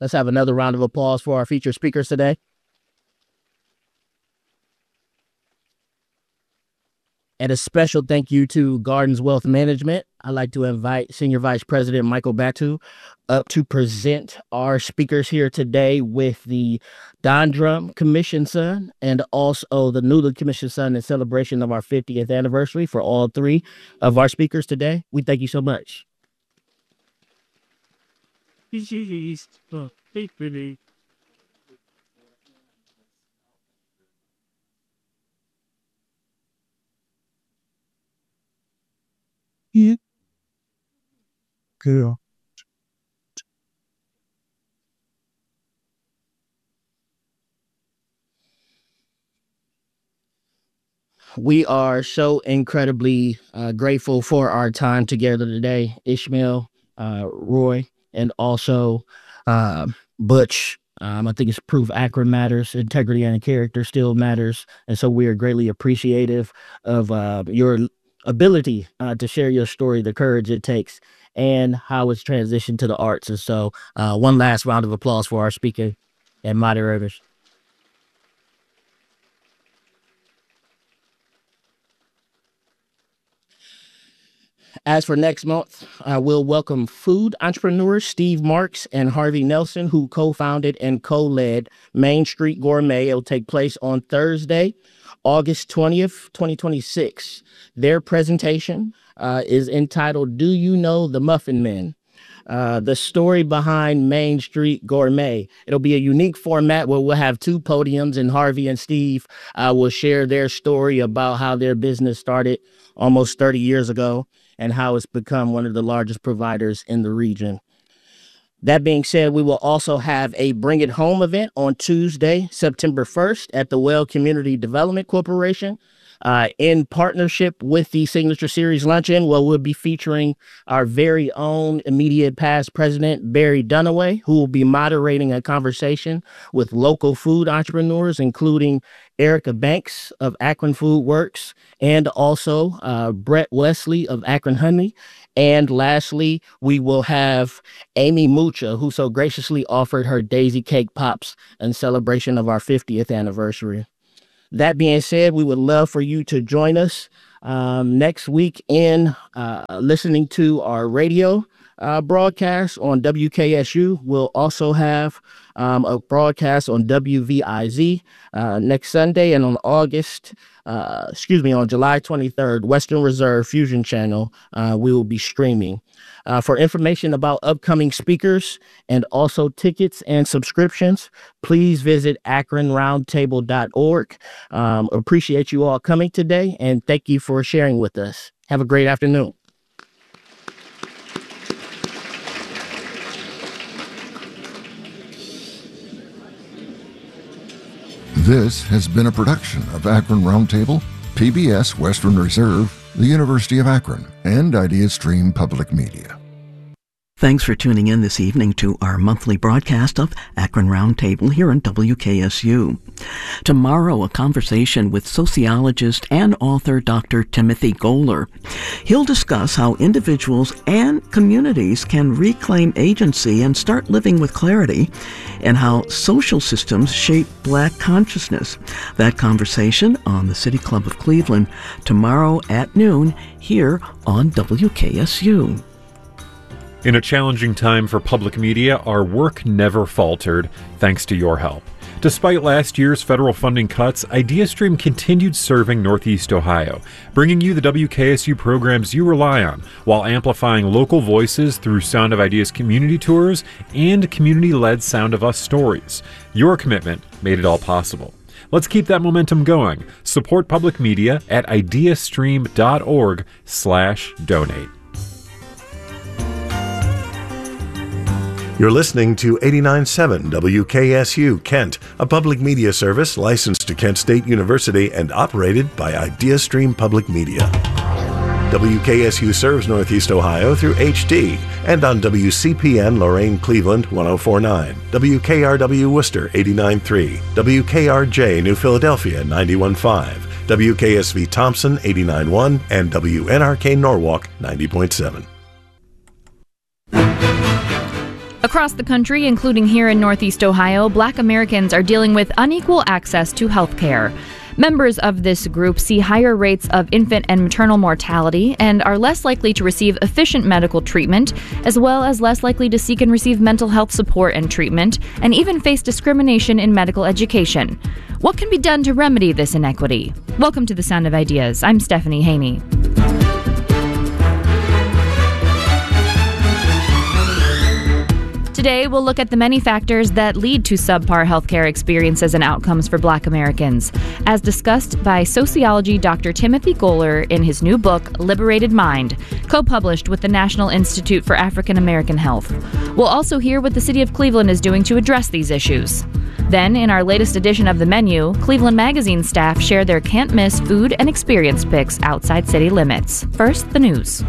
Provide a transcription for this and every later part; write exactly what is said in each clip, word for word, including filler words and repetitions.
Let's have another round of applause for our featured speakers today. And a special thank you to Gardens Wealth Management. I'd like to invite Senior Vice President Michael Batu up to present our speakers here today with the Don Drum Commission Son and also the newly commissioned son in celebration of our fiftieth anniversary for all three of our speakers today. We thank you so much. Yeah. Good. We are so incredibly uh, grateful for our time together today, Ishmael, uh, Roy, and also uh, Butch. Um, I think it's proof Akron matters, integrity and character still matters. And so we are greatly appreciative of uh, your ability uh, to share your story, the courage it takes, and how it's transitioned to the arts. And so uh, one last round of applause for our speaker and moderators. As for next month, I will welcome food entrepreneurs Steve Marks and Harvey Nelson, who co-founded and co-led Main Street Gourmet. It will take place on Thursday, August twentieth, twenty twenty-six. Their presentation uh, is entitled, Do You Know the Muffin Men? Uh, the story behind Main Street Gourmet. It'll be a unique format where we'll have two podiums, and Harvey and Steve uh, will share their story about how their business started almost thirty years ago and how it's become one of the largest providers in the region. That being said, we will also have a Bring It Home event on Tuesday, September first at the Well Community Development Corporation. Uh, in partnership with the Signature Series Luncheon, where we'll be featuring our very own immediate past president, Barry Dunaway, who will be moderating a conversation with local food entrepreneurs, including Erica Banks of Akron Food Works, and also uh, Brett Wesley of Akron Honey. And lastly, we will have Amy Mucha, who so graciously offered her Daisy Cake Pops in celebration of our fiftieth anniversary. That being said, we would love for you to join us um, next week in uh, listening to our radio uh, broadcast on W K S U. We'll also have um, a broadcast on W V I Z uh, next Sunday, and on August, uh, excuse me, on July twenty-third, Western Reserve Fusion Channel, uh, we will be streaming. Uh, for information about upcoming speakers and also tickets and subscriptions, please visit akron roundtable dot org. Um, appreciate you all coming today, and thank you for sharing with us. Have a great afternoon. This has been a production of Akron Roundtable, P B S Western Reserve, the University of Akron, and IdeaStream Public Media. Thanks for tuning in this evening to our monthly broadcast of Akron Roundtable here on W K S U. Tomorrow, a conversation with sociologist and author Doctor Timothy Goler. He'll discuss how individuals and communities can reclaim agency and start living with clarity, and how social systems shape Black consciousness. That conversation on the City Club of Cleveland tomorrow at noon here on W K S U. In a challenging time for public media, our work never faltered, thanks to your help. Despite last year's federal funding cuts, IdeaStream continued serving Northeast Ohio, bringing you the W K S U programs you rely on, while amplifying local voices through Sound of Ideas community tours and community-led Sound of Us stories. Your commitment made it all possible. Let's keep that momentum going. Support public media at ideastream dot org slash donate. You're listening to eighty-nine point seven W K S U Kent, a public media service licensed to Kent State University and operated by IdeaStream Public Media. W K S U serves Northeast Ohio through H D and on W C P N Lorain Cleveland one oh four point nine, W K R W Worcester eighty-nine point three, W K R J New Philadelphia ninety-one point five, W K S V Thompson eighty-nine point one, and W N R K Norwalk ninety point seven. Across the country, including here in Northeast Ohio, Black Americans are dealing with unequal access to health care. Members of this group see higher rates of infant and maternal mortality and are less likely to receive efficient medical treatment, as well as less likely to seek and receive mental health support and treatment, and even face discrimination in medical education. What can be done to remedy this inequity? Welcome to The Sound of Ideas. I'm Stephanie Haney. Today, we'll look at the many factors that lead to subpar healthcare experiences and outcomes for Black Americans, as discussed by sociology Doctor Timothy Goler in his new book, Liberated Mind, co-published with the National Institute for African American Health. We'll also hear what the city of Cleveland is doing to address these issues. Then, in our latest edition of The Menu, Cleveland Magazine staff share their can't-miss food and experience picks outside city limits. First, the news.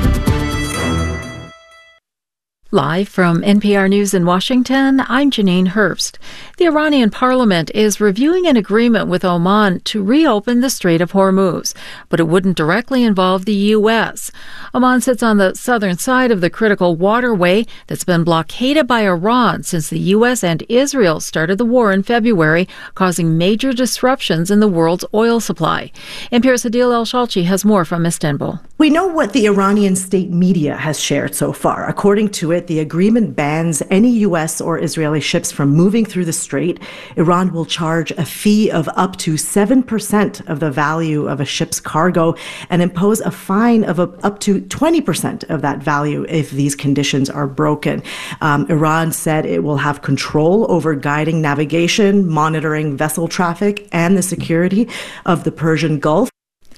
Live from N P R News in Washington, I'm Janine Herbst. The Iranian parliament is reviewing an agreement with Oman to reopen the Strait of Hormuz, but it wouldn't directly involve the U S. Oman sits on the southern side of the critical waterway that's been blockaded by Iran since the U S and Israel started the war in February, causing major disruptions in the world's oil supply. N P R's Adil El-Shalchi has more from Istanbul. We know what the Iranian state media has shared so far. According to it, the agreement bans any U S or Israeli ships from moving through the strait. Iran will charge a fee of up to seven percent of the value of a ship's cargo and impose a fine of a, up to twenty percent of that value if these conditions are broken. Um, Iran said it will have control over guiding navigation, monitoring vessel traffic, and the security of the Persian Gulf.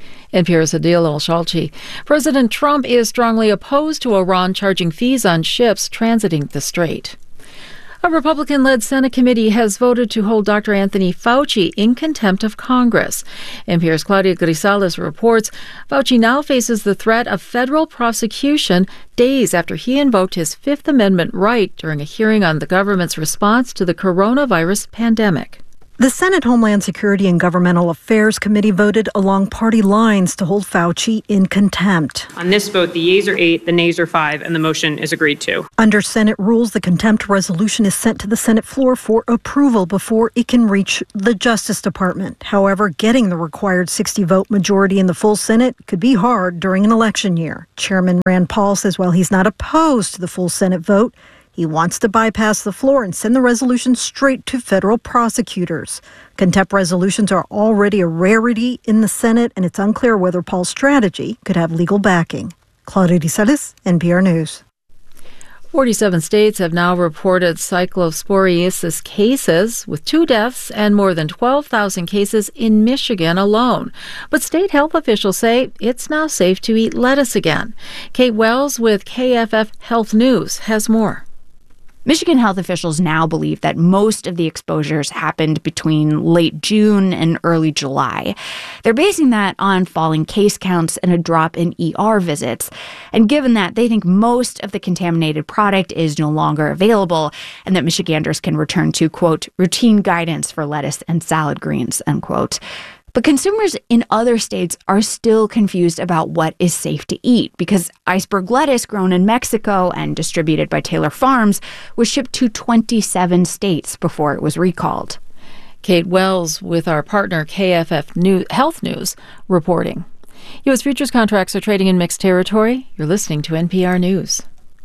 N P R's Adil El-Shalchi. President Trump is strongly opposed to Iran charging fees on ships transiting the strait. A Republican-led Senate committee has voted to hold Doctor Anthony Fauci in contempt of Congress. N P R's Claudia Grisales reports Fauci now faces the threat of federal prosecution days after he invoked his Fifth Amendment right during a hearing on the government's response to the coronavirus pandemic. The Senate Homeland Security and Governmental Affairs Committee voted along party lines to hold Fauci in contempt. On this vote, the yeas are eight, the nays are five, and the motion is agreed to. Under Senate rules, the contempt resolution is sent to the Senate floor for approval before it can reach the Justice Department. However, getting the required sixty-vote majority in the full Senate could be hard during an election year. Chairman Rand Paul says while he's not opposed to the full Senate vote, he wants to bypass the floor and send the resolution straight to federal prosecutors. Contempt resolutions are already a rarity in the Senate, and it's unclear whether Paul's strategy could have legal backing. Claudia Grisales, N P R News. forty-seven states have now reported cyclosporiasis cases, with two deaths and more than twelve thousand cases in Michigan alone. But state health officials say it's now safe to eat lettuce again. Kate Wells with K F F Health News has more. Michigan health officials now believe that most of the exposures happened between late June and early July. They're basing that on falling case counts and a drop in E R visits. And given that, they think most of the contaminated product is no longer available and that Michiganders can return to, quote, routine guidance for lettuce and salad greens, unquote. But consumers in other states are still confused about what is safe to eat because iceberg lettuce grown in Mexico and distributed by Taylor Farms was shipped to twenty-seven states before it was recalled. Kate Wells with our partner K F F New- Health News reporting. U S futures contracts are trading in mixed territory. You're listening to N P R News.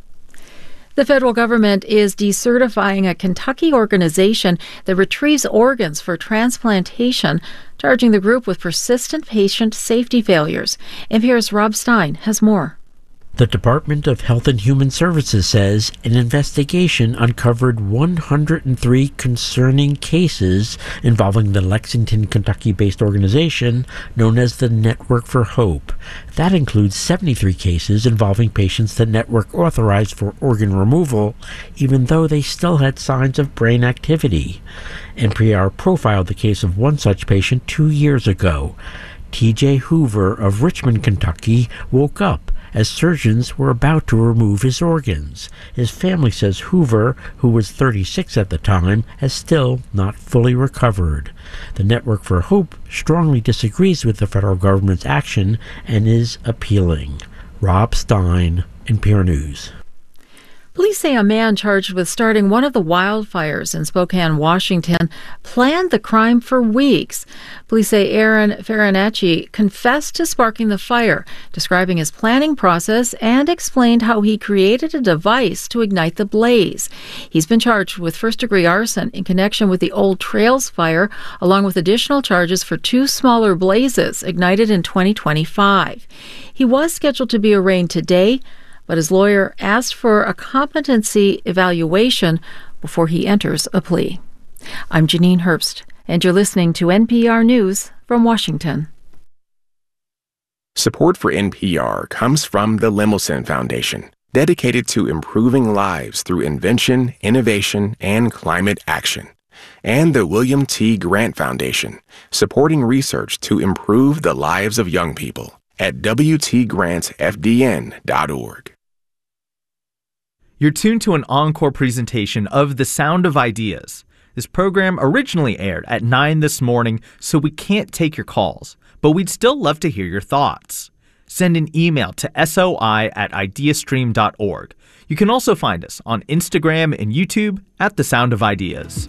The federal government is decertifying a Kentucky organization that retrieves organs for transplantation, charging the group with persistent patient safety failures. N P R's Rob Stein has more. The Department of Health and Human Services says an investigation uncovered one hundred three concerning cases involving the Lexington, Kentucky-based organization known as the Network for Hope. That includes seventy-three cases involving patients the network authorized for organ removal, even though they still had signs of brain activity. N P R profiled the case of one such patient two years ago. T J Hoover of Richmond, Kentucky, woke up as surgeons were about to remove his organs. His family says Hoover, who was thirty-six at the time, has still not fully recovered. The Network for Hope strongly disagrees with the federal government's action and is appealing. Rob Stein, N P R News. Police say a man charged with starting one of the wildfires in Spokane, Washington, planned the crime for weeks. Police say Aaron Farinacci confessed to sparking the fire, describing his planning process, and explained how he created a device to ignite the blaze. He's been charged with first-degree arson in connection with the Old Trails fire, along with additional charges for two smaller blazes ignited in twenty twenty-five. He was scheduled to be arraigned today, but his lawyer asked for a competency evaluation before he enters a plea. I'm Janine Herbst, and you're listening to N P R News from Washington. Support for N P R comes from the Lemelson Foundation, dedicated to improving lives through invention, innovation, and climate action. And the William T. Grant Foundation, supporting research to improve the lives of young people at w t grant f d n dot org. You're tuned to an encore presentation of The Sound of Ideas. This program originally aired at nine this morning, so we can't take your calls, but we'd still love to hear your thoughts. Send an email to soi at ideastream dot org. You can also find us on Instagram and YouTube at The Sound of Ideas.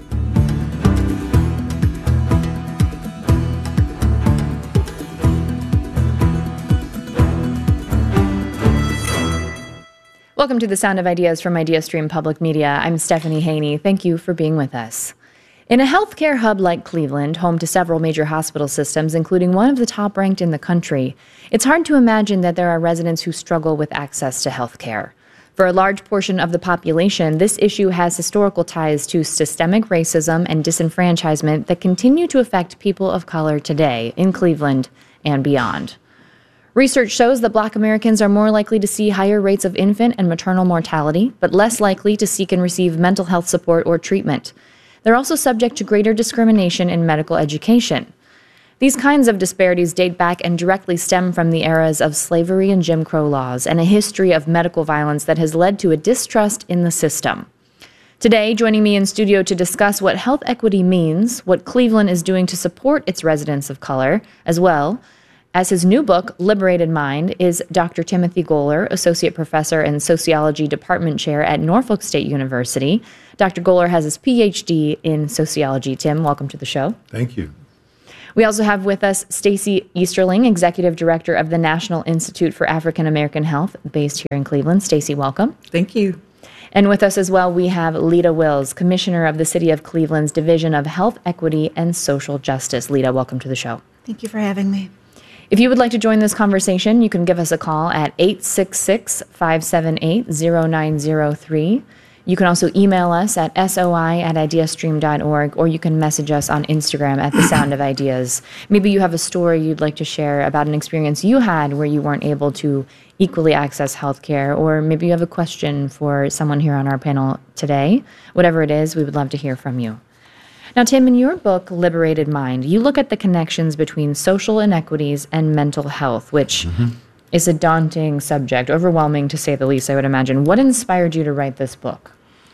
Welcome to The Sound of Ideas from IdeaStream Public Media. I'm Stephanie Haney. Thank you for being with us. In a healthcare hub like Cleveland, home to several major hospital systems, including one of the top ranked in the country, it's hard to imagine that there are residents who struggle with access to healthcare. For a large portion of the population, this issue has historical ties to systemic racism and disenfranchisement that continue to affect people of color today in Cleveland and beyond. Research shows that Black Americans are more likely to see higher rates of infant and maternal mortality, but less likely to seek and receive mental health support or treatment. They're also subject to greater discrimination in medical education. These kinds of disparities date back and directly stem from the eras of slavery and Jim Crow laws and a history of medical violence that has led to a distrust in the system. Today, joining me in studio to discuss what health equity means, what Cleveland is doing to support its residents of color, as well as his new book, Liberated Mind, is Doctor Timothy Goler, Associate Professor and Sociology Department Chair at Norfolk State University. Doctor Goler has his P H D in sociology. Tim, welcome to the show. Thank you. We also have with us Stacy Easterling, Executive Director of the National Institute for African American Health, based here in Cleveland. Stacy, welcome. Thank you. And with us as well, we have Lita Wills, Commissioner of the City of Cleveland's Division of Health Equity and Social Justice. Lita, welcome to the show. Thank you for having me. If you would like to join this conversation, you can give us a call at eight six six, five seven eight, zero nine zero three. You can also email us at soi at ideastream dot org, or you can message us on Instagram at The Sound of Ideas. Maybe you have a story you'd like to share about an experience you had where you weren't able to equally access healthcare, or maybe you have a question for someone here on our panel today. Whatever it is, we would love to hear from you. Now, Tim, in your book, Liberated Mind, you look at the connections between social inequities and mental health, which mm-hmm. is a daunting subject, overwhelming to say the least, I would imagine. What inspired you to write this book?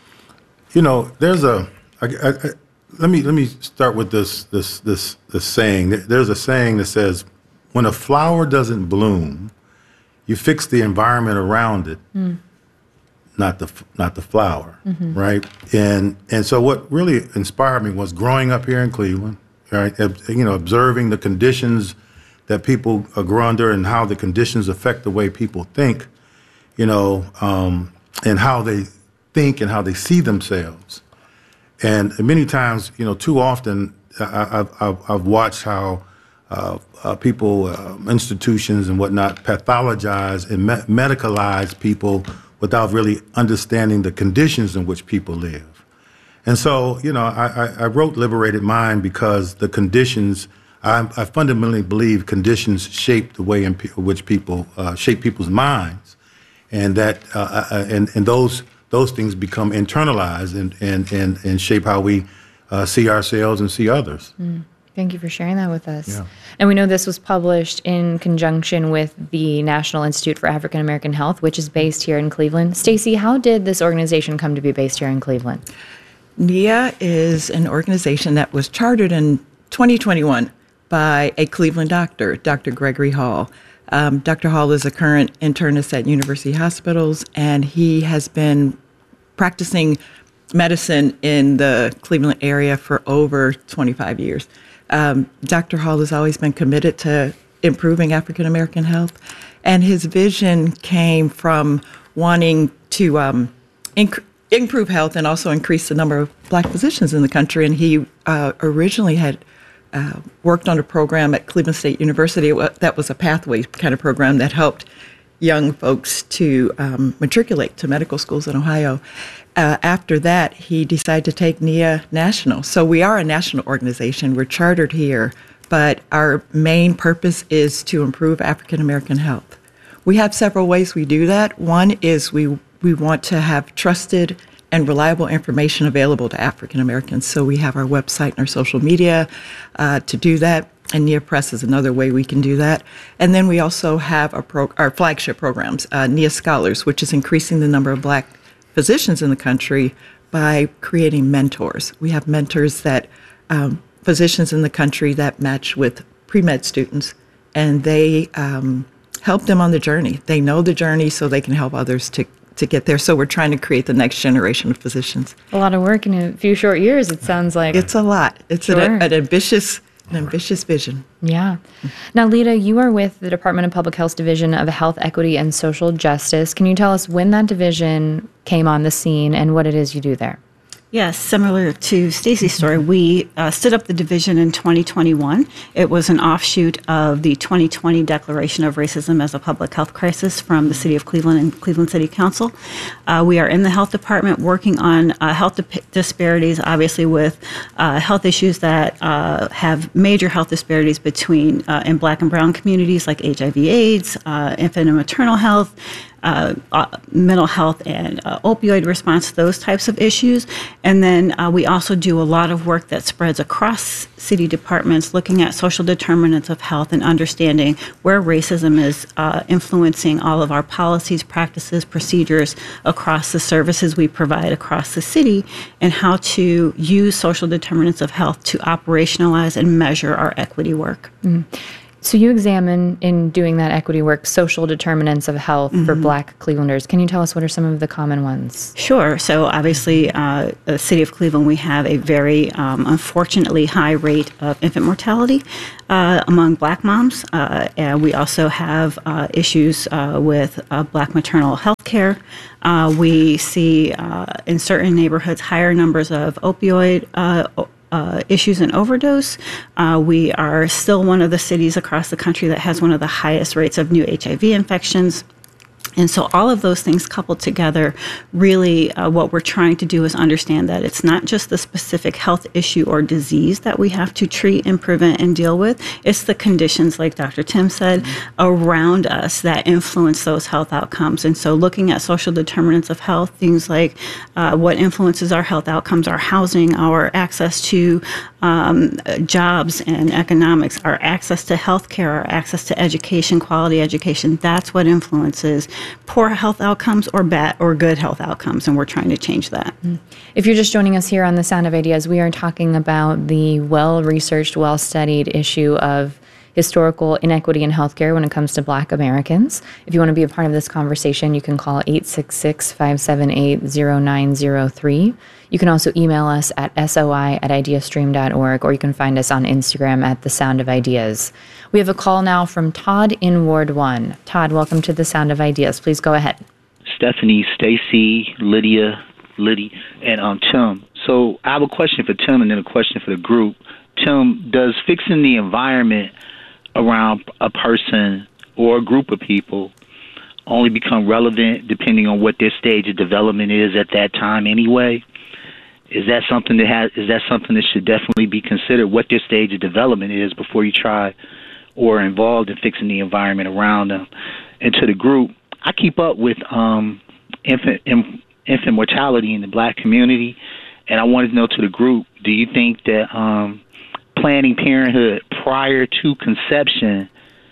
You know, there's a. I, I, I, let me let me start with this this this this saying. There's a saying that says, "When a flower doesn't bloom, you fix the environment around it." Mm. not the not the flower, mm-hmm. right? And and so what really inspired me was growing up here in Cleveland, right? You know, observing the conditions that people grow under and how the conditions affect the way people think, you know, um, and how they think and how they see themselves. And many times, you know, too often I, I've, I've watched how uh, uh, people, uh, institutions and whatnot, pathologize and me- medicalize people without really understanding the conditions in which people live. And so, you know, I, I wrote Liberated Mind because the conditions, I, I fundamentally believe conditions shape the way in pe- which people, uh, shape people's minds, and that, uh, uh, and, and those those things become internalized and, and, and, and shape how we uh, see ourselves and see others. Mm. Thank you for sharing that with us. Yeah. And we know this was published in conjunction with the National Institute for African American Health, which is based here in Cleveland. Stacy, how did this organization come to be based here in Cleveland? N I A is an organization that was chartered in twenty twenty-one by a Cleveland doctor, Doctor Gregory Hall. Um, Doctor Hall is a current internist at University Hospitals, and he has been practicing medicine in the Cleveland area for over twenty-five years. Um, Doctor Hall has always been committed to improving African American health, and his vision came from wanting to um, inc- improve health and also increase the number of black physicians in the country. And he uh, originally had uh, worked on a program at Cleveland State University that was a pathway kind of program that helped young folks to um, matriculate to medical schools in Ohio. Uh, after that, he decided to take N I A national. So we are a national organization. We're chartered here, but our main purpose is to improve African American health. We have several ways we do that. One is we we want to have trusted and reliable information available to African Americans. So we have our website and our social media uh, to do that. And N I A Press is another way we can do that. And then we also have our, pro- our flagship programs, uh, N I A Scholars, which is increasing the number of black physicians in the country by creating mentors. We have mentors that um, physicians in the country that match with pre-med students, and they um, help them on the journey. They know the journey so they can help others to, to get there. So we're trying to create the next generation of physicians. A lot of work in a few short years, it sounds like. It's a lot. It's Sure. an, an ambitious an ambitious vision. Yeah. Now, Lita, you are with the Department of Public Health's Division of Health Equity and Social Justice. Can you tell us when that division came on the scene and what it is you do there? Yes, similar to Stacy's story, we uh, stood up the division in twenty twenty-one. It was an offshoot of the twenty twenty Declaration of Racism as a Public Health Crisis from the City of Cleveland and Cleveland City Council. Uh, we are in the health department working on uh, health dip- disparities, obviously with uh, health issues that uh, have major health disparities between uh, in Black and Brown communities like H I V AIDS, uh, infant and maternal health, Uh, uh, mental health and uh, opioid response, those types of issues. And then uh, we also do a lot of work that spreads across city departments, looking at social determinants of health and understanding where racism is uh, influencing all of our policies, practices, procedures across the services we provide across the city, and how to use social determinants of health to operationalize and measure our equity work. Mm. So you examine, in doing that equity work, social determinants of health mm-hmm. for Black Clevelanders. Can you tell us what are some of the common ones? Sure. So obviously, uh, the City of Cleveland, we have a very um, unfortunately high rate of infant mortality uh, among Black moms. Uh, and we also have uh, issues uh, with uh, Black maternal health care. Uh, we see uh, in certain neighborhoods higher numbers of opioid uh Uh, issues and overdose. Uh, we are still one of the cities across the country that has one of the highest rates of new H I V infections. And so all of those things coupled together, really uh, what we're trying to do is understand that it's not just the specific health issue or disease that we have to treat and prevent and deal with. It's the conditions, like Doctor Tim said, mm-hmm. around us that influence those health outcomes. And so looking at social determinants of health, things like uh, what influences our health outcomes, our housing, our access to um, jobs and economics, our access to health care, our access to education, quality education, that's what influences poor health outcomes or bad or good health outcomes, and we're trying to change that. If you're just joining us here on The Sound of Ideas, we are talking about the well-researched, well-studied issue of historical inequity in healthcare when it comes to Black Americans. If you want to be a part of this conversation, you can call eight six six, five seven eight, zero nine zero three. You can also email us at soi at ideastream dot org, or you can find us on Instagram at The Sound of Ideas. We have a call now from Todd in Ward one. Todd, welcome to The Sound of Ideas. Please go ahead. Stephanie, Stacy, Lydia, Liddy, and um, Tim. So I have a question for Tim and then a question for the group. Tim, does fixing the environment around a person or a group of people only become relevant depending on what their stage of development is at that time anyway? Is that something that has, is that something that should definitely be considered, what their stage of development is before you try or are involved in fixing the environment around them? And to the group, I keep up with um, infant in, infant mortality in the Black community, and I wanted to know to the group, do you think that um, Planned Parenthood prior to conception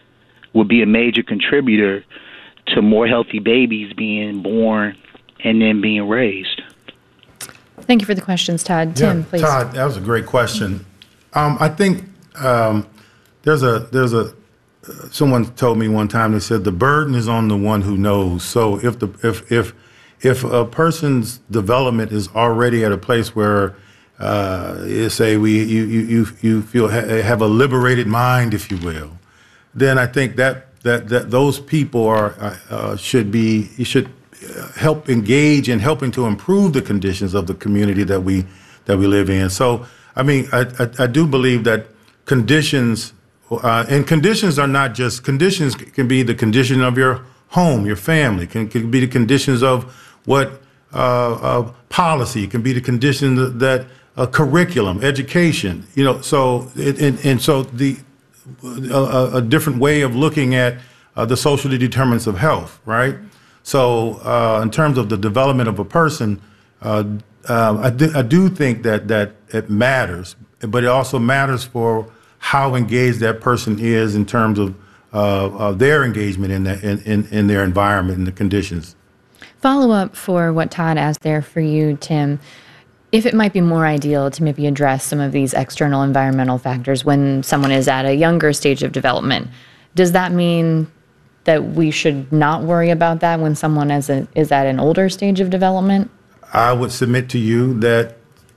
would be a major contributor to more healthy babies being born and then being raised? Thank you for the questions, Todd. Tim, yeah, please. Todd, that was a great question. Um, I think um, there's a there's a uh, someone told me one time, they said the burden is on the one who knows. So if the if if if a person's development is already at a place where, uh, you say we you you you you feel ha- have a liberated mind, if you will, then I think that that that those people are uh, should be you should help engage in helping to improve the conditions of the community that we that we live in. So, I mean, I I, I do believe that conditions uh, and conditions are not just conditions can be the condition of your home, your family, can, can be the conditions of what uh, uh, policy, it can be the condition that, that uh, curriculum, education, you know. So it, and, and so the a, a different way of looking at uh, the social determinants of health, right? So uh, in terms of the development of a person, uh, uh, I, do, I do think that that it matters, but it also matters for how engaged that person is in terms of Uh, of their engagement in, the, in, in, in their environment and the conditions. Follow up for what Todd asked there for you, Tim. If it might be more ideal to maybe address some of these external environmental factors when someone is at a younger stage of development, does that mean that we should not worry about that when someone is, a, is at an older stage of development? I would submit to you that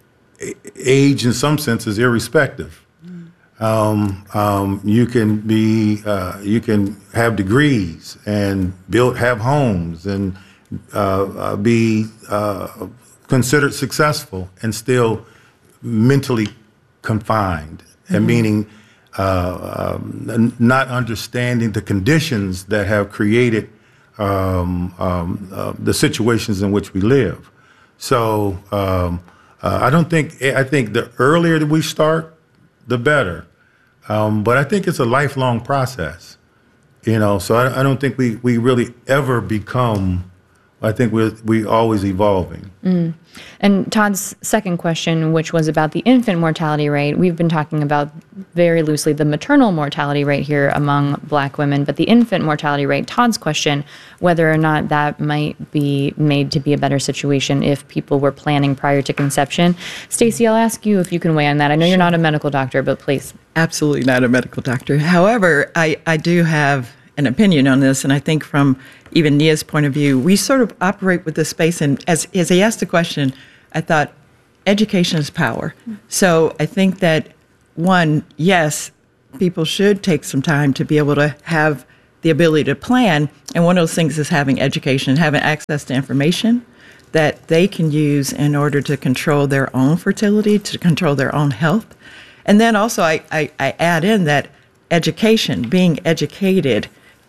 age in some sense is irrespective. Um, um, you can be, uh, you can have degrees and build, have homes and uh, uh, be uh, considered successful and still mentally confined, mm-hmm. and meaning uh, um, not understanding the conditions that have created um, um, uh, the situations in which we live. So um, uh, I don't think, I think the earlier that we start, the better. Um, but I think it's a lifelong process, you know, so I, I don't think we, we really ever become, I think we're we always evolving. Mm. And Todd's second question, which was about the infant mortality rate, we've been talking about very loosely the maternal mortality rate here among Black women, but the infant mortality rate, Todd's question, whether or not that might be made to be a better situation if people were planning prior to conception. Stacey, I'll ask you if you can weigh on that. I know you're not a medical doctor, but please. Absolutely not a medical doctor. However, I, I do have an opinion on this, and I think from even Nia's point of view, we sort of operate with this space, and as, as he asked the question, I thought, education is power. So I think that, one, yes, people should take some time to be able to have the ability to plan, and one of those things is having education, having access to information that they can use in order to control their own fertility, to control their own health. And then also I, I, I add in that education, being educated,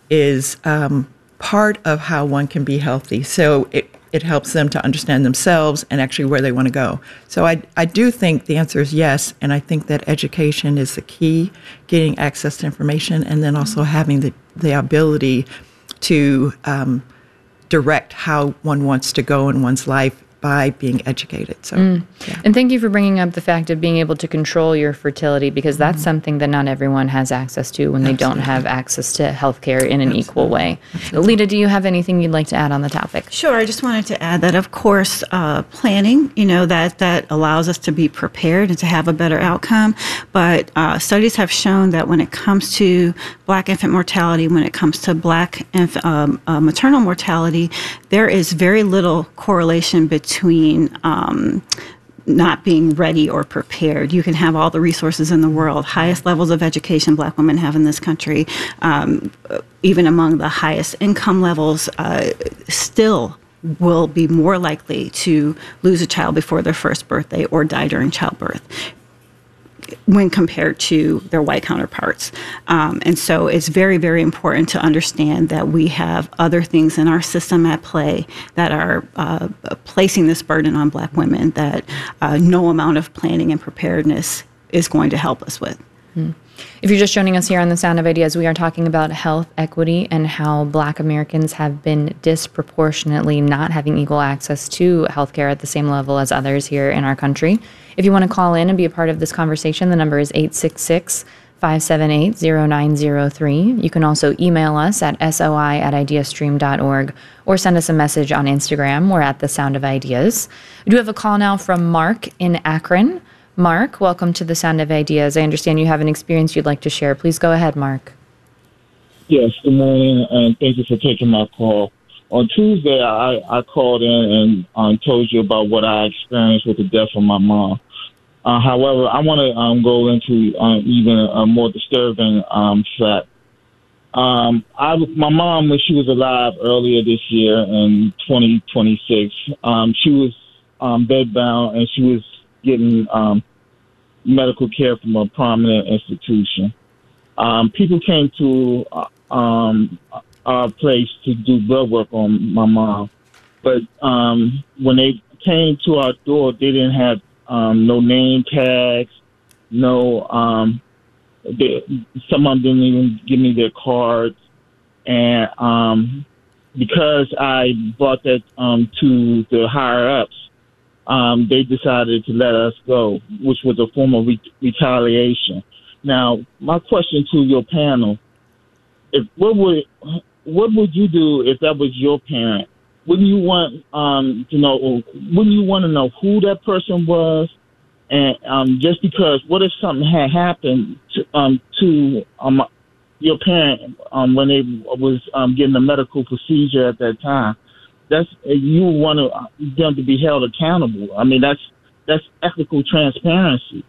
is um, part of how one can be healthy. So it, it helps them to understand themselves and actually where they want to go. So I, I do think the answer is yes, and I think that education is the key, getting access to information, and then also having the, the ability to um, direct how one wants to go in one's life by being educated. So, mm. yeah. And thank you for bringing up the fact of being able to control your fertility, because that's mm-hmm. something that not everyone has access to when Absolutely. They don't have access to healthcare in an Absolutely. Equal way. Absolutely. Lita, do you have anything you'd like to add on the topic? Sure. I just wanted to add that, of course, uh, planning, you know, that, that allows us to be prepared and to have a better outcome. But uh, studies have shown that when it comes to Black infant mortality, when it comes to Black inf- um, uh, maternal mortality, there is very little correlation between between um, not being ready or prepared. You can have all the resources in the world, highest levels of education Black women have in this country, um, even among the highest income levels, uh, still will be more likely to lose a child before their first birthday or die during childbirth when compared to their white counterparts. Um, and so it's very, very important to understand that we have other things in our system at play that are uh, placing this burden on Black women that uh, no amount of planning and preparedness is going to help us with. Hmm. If you're just joining us here on The Sound of Ideas, we are talking about health equity and how Black Americans have been disproportionately not having equal access to healthcare at the same level as others here in our country. If you want to call in and be a part of this conversation, the number is eight six six, five seven eight, zero nine zero three. You can also email us at soi at ideastream dot org or send us a message on Instagram. We're at The Sound of Ideas. We do have a call now from Mark in Akron. Mark, welcome to The Sound of Ideas. I understand you have an experience you'd like to share. Please go ahead, Mark. Yes, good morning, and thank you for taking my call. on Tuesday, I, I called in and um, told you about what I experienced with the death of my mom. Uh, however, I want to um, go into uh, even a more disturbing um, fact. Um, I, my mom, when she was alive earlier this year in twenty twenty-six, um, she was um, bedbound and she was getting um, medical care from a prominent institution. Um, people came to uh, um, our place to do blood work on my mom, but um, when they came to our door, they didn't have um, no name tags, no. Um, they, some of them didn't even give me their cards, and um, because I brought that um, to the higher ups, um, they decided to let us go, which was a form of re- retaliation. Now, my question to your panel: if what would what would you do if that was your parent? Wouldn't you want um, to know? Wouldn't you want to know who that person was? And um, just because, what if something had happened to, um, to um, your parent um, when they was um, getting a medical procedure at that time? That's you want to, them to be held accountable. I mean, that's that's ethical transparency.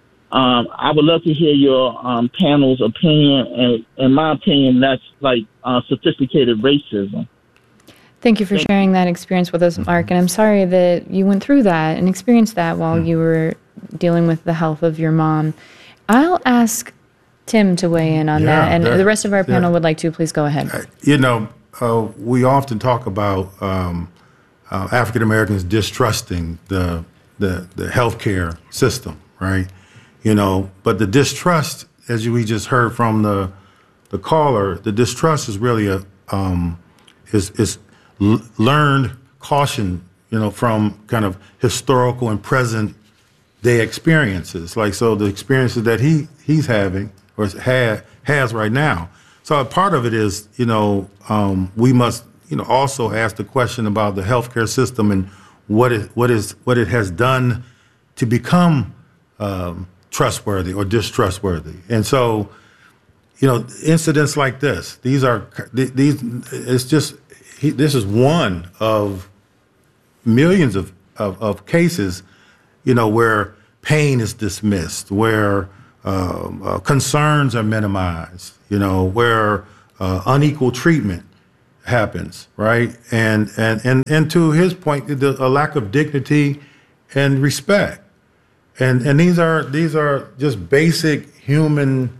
Um, I would love to hear your um, panel's opinion, and in my opinion, that's like uh, sophisticated racism. Thank you for sharing that experience with us, Mark. And I'm sorry that you went through that and experienced that while you were dealing with the health of your mom. I'll ask Tim to weigh in on Yeah, that, and that- the rest of our panel yeah. would like to. Please go ahead. You know, uh, we often talk about um, uh, African Americans distrusting the, the the healthcare system, right? You know, but the distrust, as you, we just heard from the the caller, the distrust is really a um, is is l- learned caution, you know, from kind of historical and present day experiences. Like, so the experiences that he he's having or had has right now. So a part of it is, you know, um, we must, you know, also ask the question about the healthcare system and what it what is what it has done to become um, trustworthy or distrustworthy. And so, you know, incidents like this, these are these. It's just he, this is one of millions of, of of cases, you know, where pain is dismissed, where um, uh, concerns are minimized, you know, where uh, unequal treatment happens, right? And and and and to his point, the, a lack of dignity and respect. And and these are these are just basic human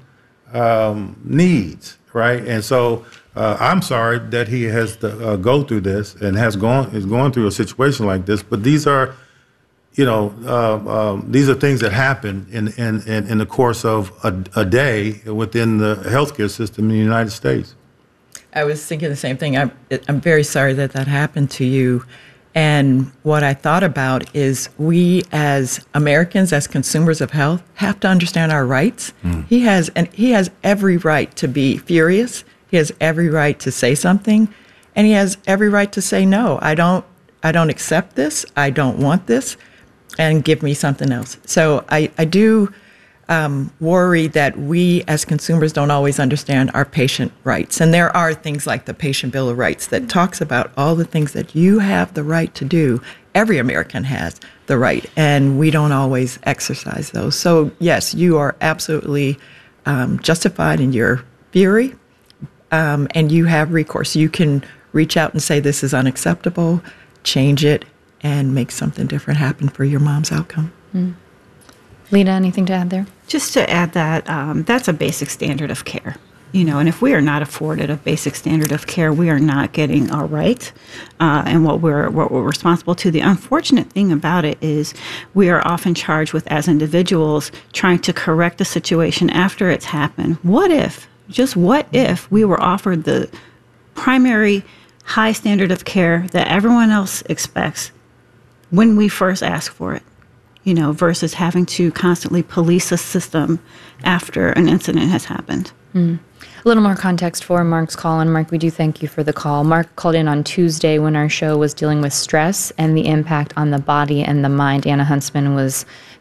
um, needs, right? And so uh, I'm sorry that he has to uh, go through this and has gone is going through a situation like this. But these are, you know, uh, um, these are things that happen in in in, in the course of a, a day within the healthcare system in the United States. I was thinking the same thing. I'm, I'm very sorry that that happened to you. And what I thought about is we as Americans, as consumers of health, have to understand our rights. Mm. He has, and he has every right to be furious. He has every right to say something, and he has every right to say no. I don't, I don't accept this. I don't want this, and give me something else. So I, I do um, worry that we as consumers don't always understand our patient rights. And there are things like the Patient Bill of Rights that talks about all the things that you have the right to do. Every American has the right, and we don't always exercise those. So yes, you are absolutely um, justified in your fury, um, and you have recourse. You can reach out and say this is unacceptable, change it, and make something different happen for your mom's outcome. Mm. Lita, anything to add there? Just to add that um, that's a basic standard of care, you know, and if we are not afforded a basic standard of care, we are not getting our right uh, and what we're what we're responsible to. The unfortunate thing about it is we are often charged with, as individuals, trying to correct the situation after it's happened. What if, just what if we were offered the primary high standard of care that everyone else expects when we first ask for it? You know, versus having to constantly police a system after an incident has happened. Mm. A little more context for Mark's call, and Mark, we do thank you for the call. Mark called in on Tuesday when our show was dealing with stress and the impact on the body and the mind. Anna Huntsman was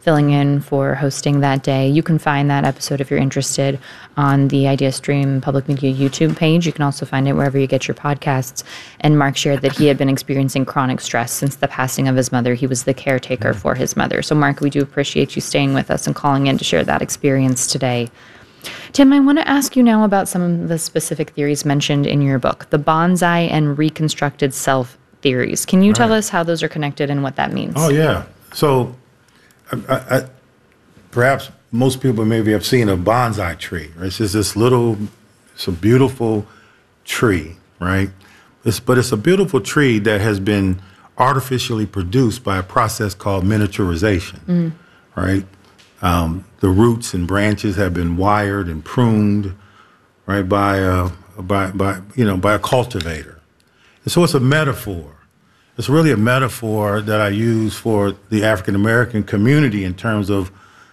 filling in for hosting that day. You can find that episode if you're interested on the IdeaStream Public Media YouTube page. You can also find it wherever you get your podcasts. And Mark shared that he had been experiencing chronic stress since the passing of his mother. He was the caretaker for his mother. So, Mark, we do appreciate you staying with us and calling in to share that experience today. Tim, I want to ask you now about some of the specific theories mentioned in your book, the bonsai and reconstructed self theories. Can you tell right. us how those are connected and what that means? Oh, yeah. So I, I, perhaps most people maybe have seen a bonsai tree. Right? It's just this little, it's a beautiful tree, right? It's, but it's a beautiful tree that has been artificially produced by a process called miniaturization, Mm. right? Um, the roots and branches have been wired and pruned, right, by a, by, by, you know, by a cultivator. And so it's a metaphor. It's really a metaphor that I use for the African American community in terms of,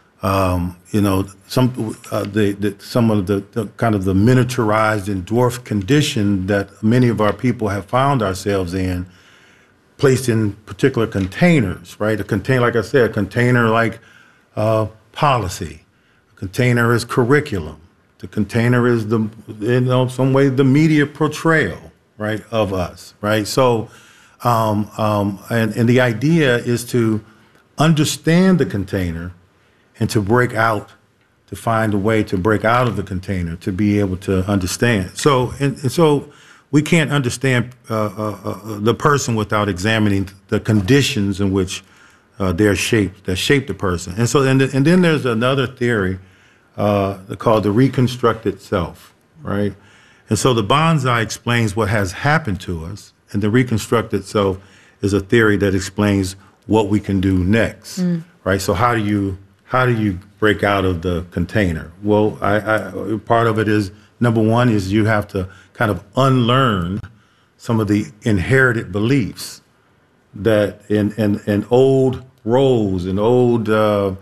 um, you know, some uh, the, the some of the, the kind of the miniaturized and dwarfed condition that many of our people have found ourselves in, placed in particular containers, right? A container, like I said, a container like uh, policy. A container is curriculum. The container is the, in you know, some way, the media portrayal, right, of us, right? So, um, um, and, and the idea is to understand the container and to break out, to find a way to break out of the container, to be able to understand. So, and, and so we can't understand uh, uh, uh, the person without examining the conditions in which uh, they're shaped, that shape the person. And so, and, and then there's another theory uh, called the reconstructed self, right? And so the bonsai explains what has happened to us, and the reconstructed self is a theory that explains what we can do next, Mm. right? So how do you how do you break out of the container? Well, I, I, part of it is, number one is you have to kind of unlearn some of the inherited beliefs that in, in, in old roles and old uh,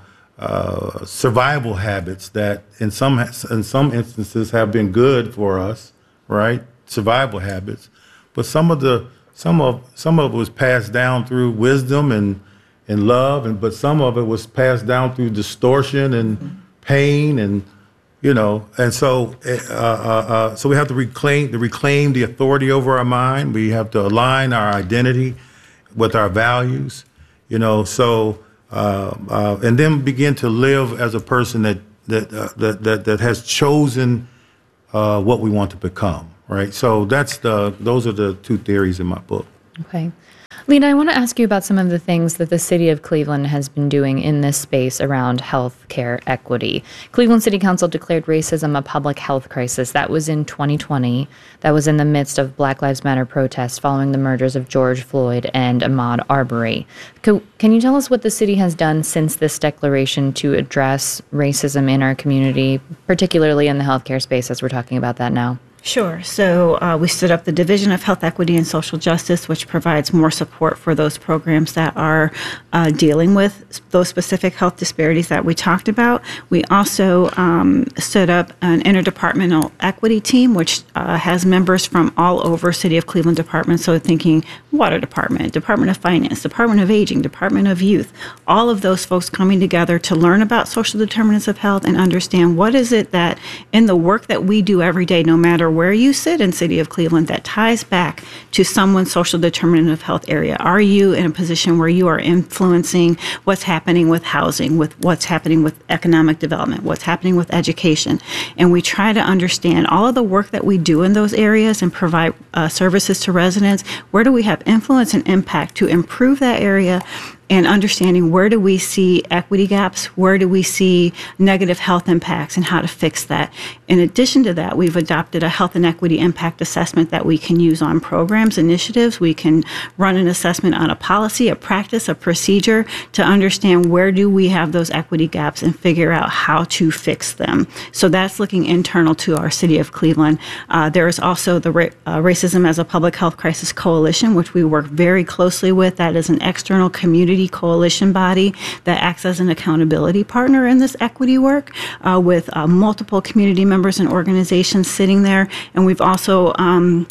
uh, survival habits that in some in some instances have been good for us, right? Survival habits, but some of the some of some of it was passed down through wisdom and and love, and but some of it was passed down through distortion and pain, and you know, and so uh, uh, uh, so we have to reclaim to reclaim the authority over our mind. We have to align our identity with our values, you know. So uh, uh, and then begin to live as a person that that uh, that, that that has chosen uh, what we want to become. Right. So that's the those are the two theories in my book. Okay. Lena, I want to ask you about some of the things that the city of Cleveland has been doing in this space around health care equity. Cleveland City Council declared racism a public health crisis. That was in twenty twenty. That was in the midst of Black Lives Matter protests following the murders of George Floyd and Ahmaud Arbery. Co- can you tell us what the city has done since this declaration to address racism in our community, particularly in the healthcare space, as we're talking about that now? Sure. So uh, we stood up the Division of Health Equity and Social Justice, which provides more support for those programs that are uh, dealing with those specific health disparities that we talked about. We also um, stood up an interdepartmental equity team, which uh, has members from all over City of Cleveland departments. So thinking Water Department, Department of Finance, Department of Aging, Department of Youth, all of those folks coming together to learn about social determinants of health and understand what is it that in the work that we do every day, no matter where you sit in City of Cleveland, that ties back to someone's social determinant of health area. Are you in a position where you are influencing what's happening with housing, with what's happening with economic development, what's happening with education? And we try to understand all of the work that we do in those areas and provide uh, services to residents. Where do we have influence and impact to improve that area? And understanding where do we see equity gaps, where do we see negative health impacts, and how to fix that. In addition to that, we've adopted a health and equity impact assessment that we can use on programs, initiatives. We can run an assessment on a policy, a practice, a procedure to understand where do we have those equity gaps and figure out how to fix them. So that's looking internal to our City of Cleveland. Uh, there is also the Ra- uh, Racism as a Public Health Crisis Coalition, which we work very closely with. That is an external community coalition body that acts as an accountability partner in this equity work uh, with uh, multiple community members and organizations sitting there. And we've also um,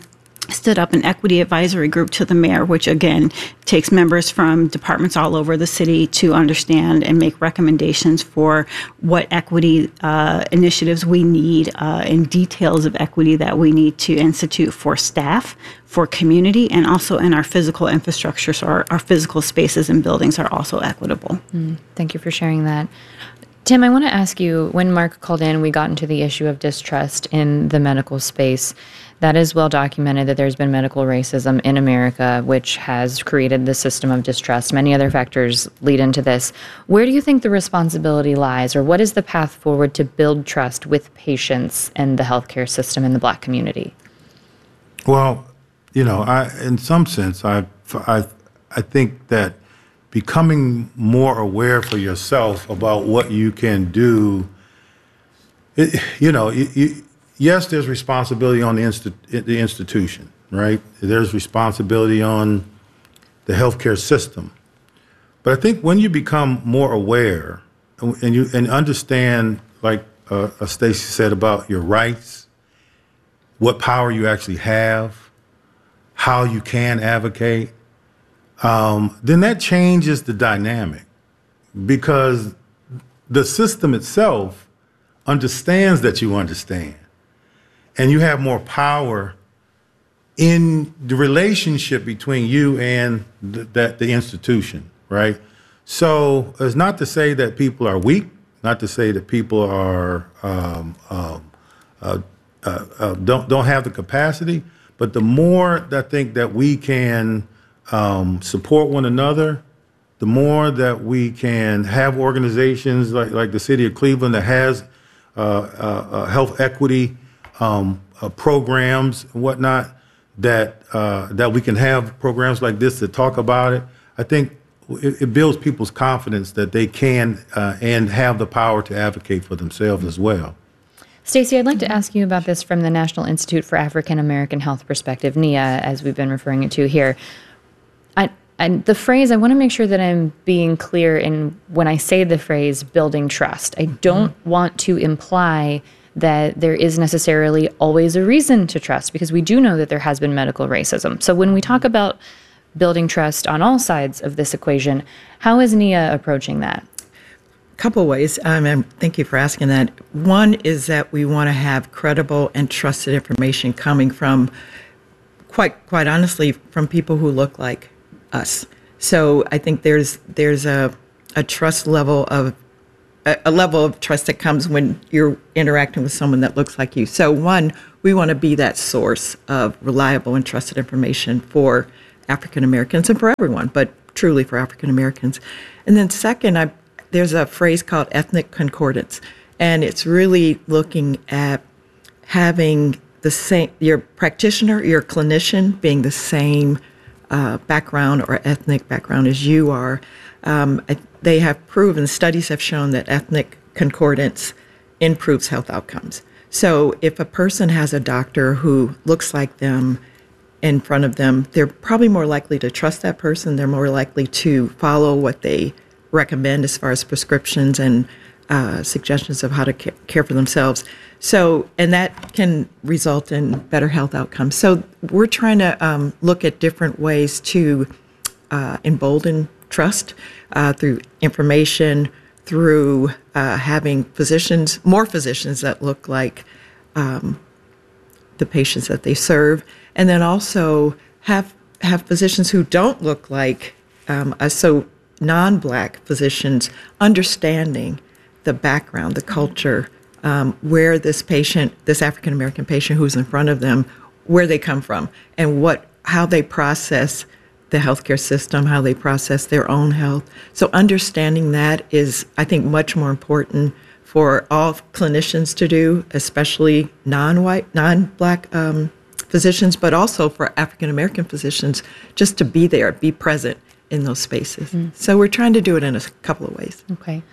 stood up an equity advisory group to the mayor, which again takes members from departments all over the city to understand and make recommendations for what equity uh, initiatives we need uh, and details of equity that we need to institute for staff, for community, and also in our physical infrastructure. So our, our physical spaces and buildings are also equitable. Mm, thank you for sharing that. Tim, I want to ask you, when Mark called in, we got into the issue of distrust in the medical space. That is well documented that there's been medical racism in America, which has created the system of distrust. Many other factors lead into this. Where do you think the responsibility lies, or what is the path forward to build trust with patients and the healthcare system in the Black community? Well, you know, I, in some sense, I, I, I think that becoming more aware for yourself about what you can do, it, you know, you, you, yes, there's responsibility on the, insti- the institution, right? There's responsibility on the healthcare system. But I think when you become more aware and you and understand, like uh, Stacey said, about your rights, what power you actually have, how you can advocate, um, then that changes the dynamic, because the system itself understands that you understand. And you have more power in the relationship between you and the, that the institution, right? So it's not to say that people are weak, not to say that people are um, um, uh, uh, uh, don't don't have the capacity, but the more that I think that we can um, support one another, the more that we can have organizations like like the City of Cleveland that has uh, uh, uh, health equity Um, uh, programs and whatnot, that uh, that we can have programs like this to talk about it. I think it, it builds people's confidence that they can uh, and have the power to advocate for themselves as well. Stacey, I'd like to ask you about this from the National Institute for African American Health perspective, N I A, as we've been referring it to here. I, and the phrase, I want to make sure that I'm being clear in when I say the phrase building trust. I don't mm-hmm. want to imply that there is necessarily always a reason to trust, because we do know that there has been medical racism. So when we talk about building trust on all sides of this equation, how is N I A approaching that? A couple ways. Um, and thank you for asking that. One is that we want to have credible and trusted information coming from, quite quite honestly, from people who look like us. So I think there's there's a a trust level of a level of trust that comes when you're interacting with someone that looks like you. So one, we want to be that source of reliable and trusted information for African Americans and for everyone, but truly for African Americans. And then second, I, there's a phrase called ethnic concordance, and it's really looking at having the same, your practitioner, your clinician being the same uh, background or ethnic background as you are. Um, I, They have proven, studies have shown that ethnic concordance improves health outcomes. So if a person has a doctor who looks like them in front of them, they're probably more likely to trust that person. They're more likely to follow what they recommend as far as prescriptions and uh, suggestions of how to ca- care for themselves. So, and that can result in better health outcomes. So we're trying to um, look at different ways to uh, embolden trust uh, through information, through uh, having physicians, more physicians that look like um, the patients that they serve, and then also have have physicians who don't look like um, us, so non-Black physicians understanding the background, the culture, um, where this patient, this African American patient who's in front of them, where they come from, and what how they process the healthcare system, how they process their own health. So understanding that is, I think, much more important for all clinicians to do, especially non-white, non-Black um, physicians, but also for African-American physicians, just to be there, be present in those spaces. Mm. So we're trying to do it in a couple of ways. Okay.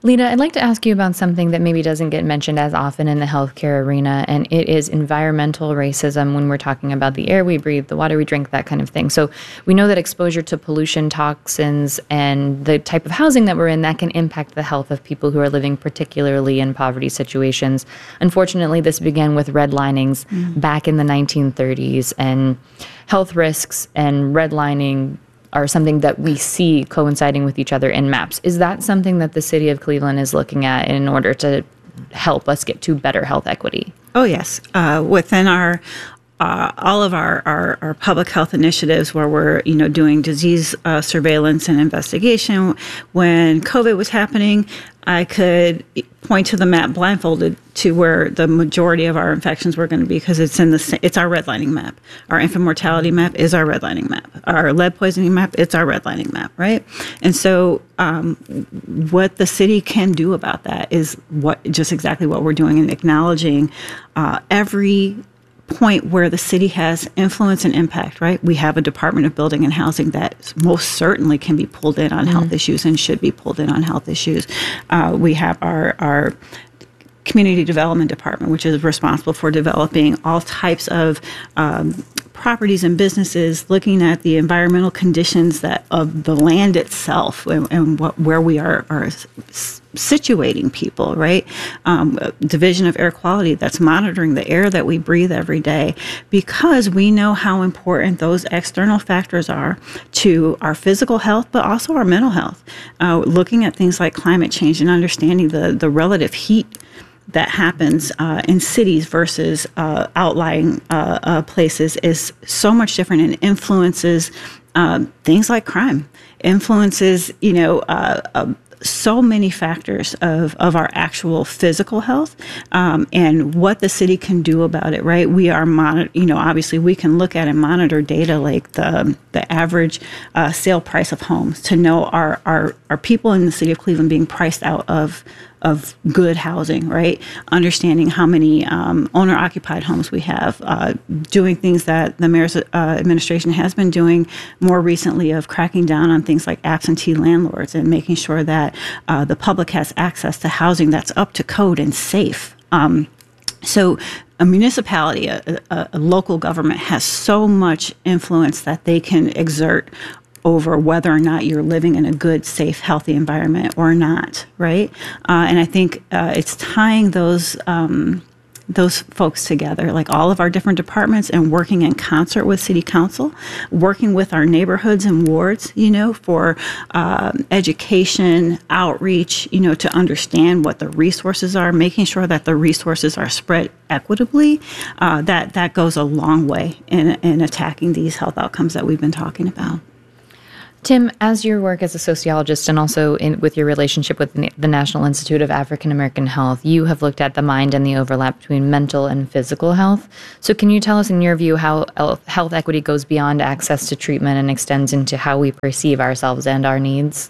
Lita, I'd like to ask you about something that maybe doesn't get mentioned as often in the healthcare arena, and it is environmental racism when we're talking about the air we breathe, the water we drink, that kind of thing. So we know that exposure to pollution, toxins, and the type of housing that we're in, that can impact the health of people who are living particularly in poverty situations. Unfortunately, this began with redlinings mm. back in the nineteen thirties, and health risks and redlining are something that we see coinciding with each other in maps. Is that something that the city of Cleveland is looking at in order to help us get to better health equity? Oh, yes. Uh, within our uh, all of our, our, our public health initiatives where we're, you know, doing disease uh, surveillance and investigation, when COVID was happening, I could point to the map blindfolded to where the majority of our infections were going to be, because it's in the it's our redlining map. Our infant mortality map is our redlining map. Our lead poisoning map, it's our redlining map, right? And so um, what the city can do about that is what just exactly what we're doing, and acknowledging uh, every point where the city has influence and impact, right? We have a Department of Building and Housing that most certainly can be pulled in on mm-hmm. health issues and should be pulled in on health issues. Uh, we have our, our Community Development Department, which is responsible for developing all types of um, properties and businesses, looking at the environmental conditions that of the land itself and, and what, where we are, are s- situating people, right? Um, Division of Air Quality that's monitoring the air that we breathe every day, because we know how important those external factors are to our physical health, but also our mental health. Uh, looking at things like climate change and understanding the, the relative heat that happens uh, in cities versus uh, outlying uh, uh, places is so much different, and influences uh, things like crime, influences, you know, uh, uh, so many factors of, of our actual physical health um, and what the city can do about it, right? We are, monitor, you know, obviously we can look at and monitor data like the the average uh, sale price of homes to know are, are, are people in the city of Cleveland being priced out of of good housing, right? Understanding how many um, owner-occupied homes we have, uh, doing things that the mayor's uh, administration has been doing more recently of cracking down on things like absentee landlords and making sure that uh, the public has access to housing that's up to code and safe. Um, so a municipality, a, a, a local government has so much influence that they can exert over whether or not you're living in a good, safe, healthy environment or not, right? Uh, and I think uh, it's tying those um, those folks together, like all of our different departments, and working in concert with City Council, working with our neighborhoods and wards, you know, for um, education, outreach, you know, to understand what the resources are, making sure that the resources are spread equitably. Uh, that that goes a long way in in attacking these health outcomes that we've been talking about. Tim, as your work as a sociologist and also in, with your relationship with the National Institute of African American Health, you have looked at the mind and the overlap between mental and physical health. So can you tell us, in your view, how health equity goes beyond access to treatment and extends into how we perceive ourselves and our needs?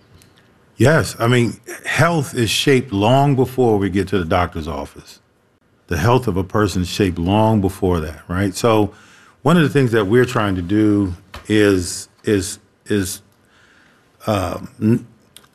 Yes. I mean, health is shaped long before we get to the doctor's office. The health of a person is shaped long before that, right? So one of the things that we're trying to do is is is um, n-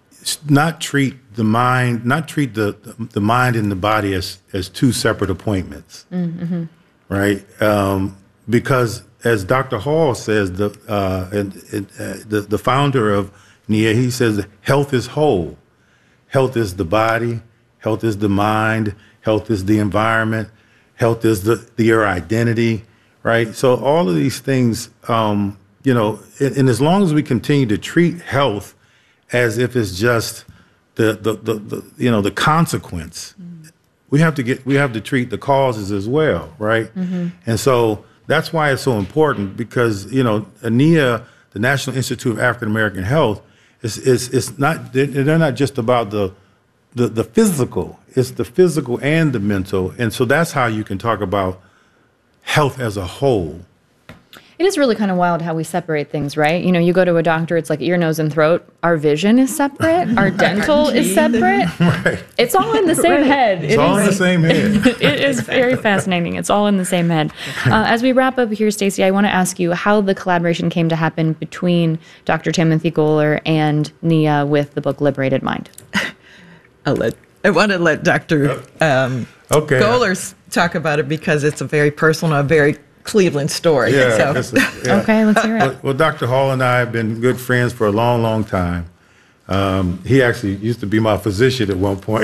not treat the mind, not treat the, the mind and the body as, as two separate appointments, mm-hmm. right? Um, because as Doctor Hall says, the, uh, and, and, uh, the the founder of N I A, he says health is whole. Health is the body, health is the mind, health is the environment, health is the, the your identity, right? So all of these things, um, you know, and, and as long as we continue to treat health as if it's just the the, the, the you know the consequence, mm-hmm. we have to get we have to treat the causes as well, right? Mm-hmm. And so that's why it's so important, because you know N I A, the National Institute of African American Health, is is it's not they're, they're not just about the, the the physical, it's the physical and the mental, and so that's how you can talk about health as a whole. It is really kind of wild how we separate things, right? You know, you go to a doctor, it's like ear, nose, and throat. Our vision is separate. Our dental is separate. Right. It's all in the same head. It's it all is, in the same head. It is very fascinating. It's all in the same head. Uh, as we wrap up here, Stacey, I want to ask you how the collaboration came to happen between Doctor Timothy Goler and N I A with the book Liberated Mind. I'll let, I want to let Doctor Um, okay. Goler talk about it because it's a very personal, a very Cleveland story. Yeah, so. this is- yeah. Okay, let's hear it. Well, well, Doctor Hall and I have been good friends for a long, long time. Um, he actually used to be my physician at one point.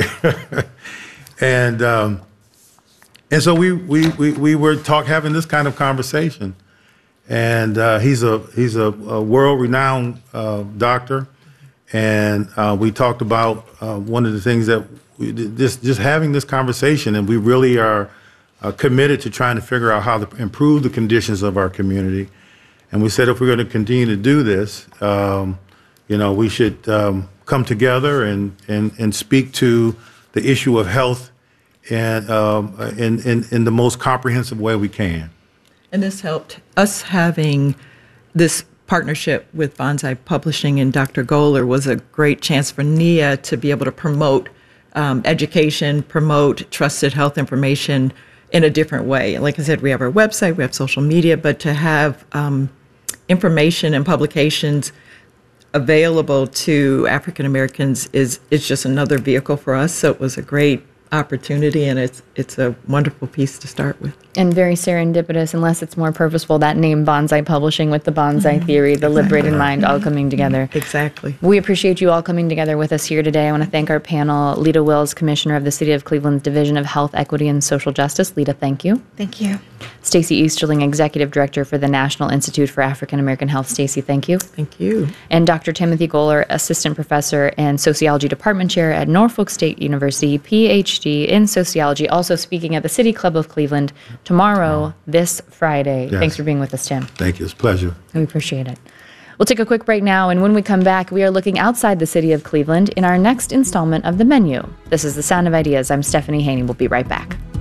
and um, and so we, we, we, we were talk, having this kind of conversation. And uh, he's a he's a, a world-renowned uh, doctor. And uh, we talked about uh, one of the things that we, just, just having this conversation, and we really are uh, committed to trying to figure out how to improve the conditions of our community. And we said if we're going to continue to do this, um, you know, we should um, come together and, and, and speak to the issue of health and um, in, in, in the most comprehensive way we can. And this helped us having this partnership with Bonsai Publishing and Doctor Goler was a great chance for N I A to be able to promote um, education, promote trusted health information in a different way. Like I said, we have our website, we have social media, but to have um, information and publications available to African Americans is is just another vehicle for us. So it was a great opportunity, and it's it's a wonderful piece to start with. And very serendipitous, unless it's more purposeful, that name Bonsai Publishing with the bonsai theory, the liberated mind all coming together. Exactly. We appreciate you all coming together with us here today. I want to thank our panel, Lita Wills, Commissioner of the City of Cleveland's Division of Health, Equity, and Social Justice. Lita, thank you. Thank you. Stacey Easterling, Executive Director for the National Institute for African American Health. Stacey, thank you. Thank you. And Doctor Timothy Goler, Assistant Professor and Sociology Department Chair at Norfolk State University, P H D in Sociology, also speaking at the City Club of Cleveland tomorrow, this Friday. Yes. Thanks for being with us, Tim. Thank you. It's a pleasure. We appreciate it. We'll take a quick break now, and when we come back, we are looking outside the city of Cleveland in our next installment of The Menu. This is The Sound of Ideas. I'm Stephanie Haney. We'll be right back.